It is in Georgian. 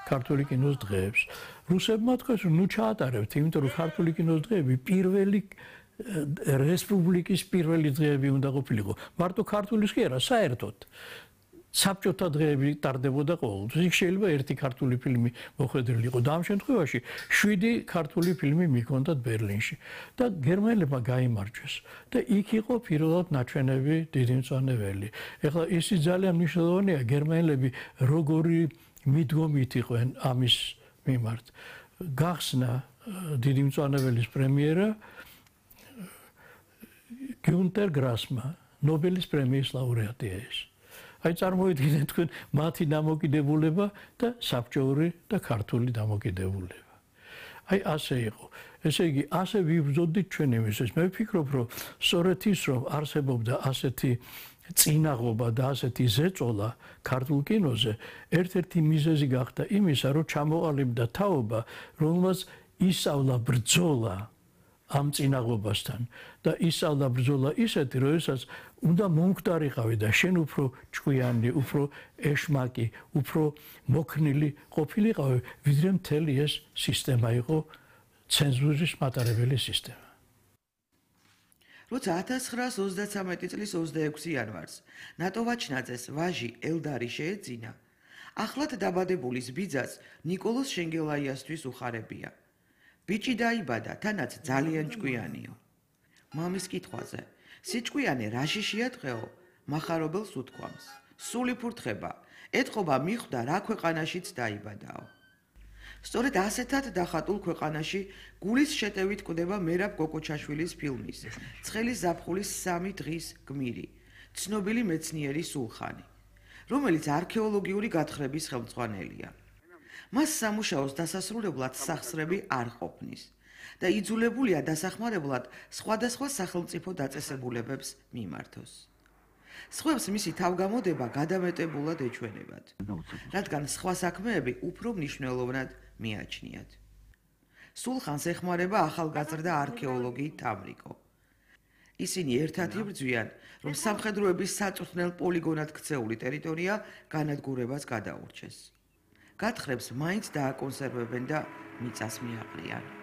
ქართული კინოს დღეებს. რუსებმა თქვეს, რომ ნუ ჩაატარებთ, იმიტომ რომ ქართული კინოს დღეები პირველი რესპუბლიკის პირველი დღეები უნდა ყოფილიყო. მარტო ქართულის კი არა, საერთოდ. საბჭოთა დღეები ტარდებოდა ყოველთვის. იქ შეიძლება ერთი ქართული ფილმი მოხვედრილიყო და ამ შემთხვევაში 7 ქართული ფილმი მიქონდათ ბერლინში და გერმანელებმა გაიმარჯვეს და იქ იყო პირველად ნაჩვენები დიდი მწვანე. ეხლა ისი ძალიან მნიშვნელოვანია გერმანელები როგორი მიდგომით იყვნენ ამის მიმართ. გახსნა დიდი მწვანელის პრემიერა გიუნტერ გრასმა ნობელის პრემიის ლაურეატია ეს. აი წარმოიდგინეთ თქვენ მათი დამოკიდებულება და საბჭოური და ქართული დამოკიდებულება. აი ასე იყო. ესე იგი, ასე ვიბრძოდით ჩვენ იმისთვის. მე ვფიქრობ, რომ სწორედ ის, რომ არსებობდა ასეთი წინაღობა და ასეთი ზეწოლა ქართულ კინოზე, ერთ-ერთი მიზეზი გახდა იმისა, რომ ჩამოყალიბდა თაობა, რომელმაც ისწავლა ბრძოლა ამ წინაღობასთან და ისწავლა ბრძოლა ისეთი, როდესაც უნდა მომკვდარიყავი და შენ უფრო ჭკვიანი, უფრო ეშმაკი, უფრო მოქნილი ყოფილიყავი, ვიდრე მთელი ეს სისტემა იყო ცენზურის მატარებელი სისტემა. როცა 1933 წლის 26 იანვარს ნატო ვაჩნაძეს ვაჟი ელდარი შეეძინა, ახლად დაბადებულის ბიძას ნიკოლოზ შენგელაიასთვის უხარებია. ბიჭი დაიბადა, თანაც ძალიან ჭკვიანიო. მამის კითხვაზე, სიჭკვიანი რა შიშია დღეო, მახარობელს უთქვამს. სული ფურთხება, ეთყობა მიხვდა რა ქვეყანაშიც დაიბადაო. სწორედ ასეთად დახატულ ქვეყანაში გულის შეტევით კვდება მერაბ გოგოჩაშვილის ფილმის ცხელი ზაფხულის 3 დღის გმირი, ცნობილი მეცნიერი სულხანი, რომელიც არქეოლოგიური გათხრების ხელმძღვანელია. მას სამუშაოს დასასრულებლად სახსრები არ ყოფნის და იძულებულია დასახმარებლად სხვადასხვა სახელმწიფო დაწესებულებებს მიმართოს. სხვებს მისი თავგამოდება გადამეტებულად ეჩვენებათ, რადგან სხვა საქმეები უფრო მნიშვნელოვნად მიაჩნიათ. სულხანს ეხმარება ახალგაზრდა არქეოლოგი თამრიკო. ისინი ერთად იბრძვიან, რომ სამხედროების საწვრთნელ პოლიგონად ქცეული ტერიტორია განადგურებას გადაურჩეს. გათხრებს მაინც დააკონსერვებენ და მიწას მიაყრიან.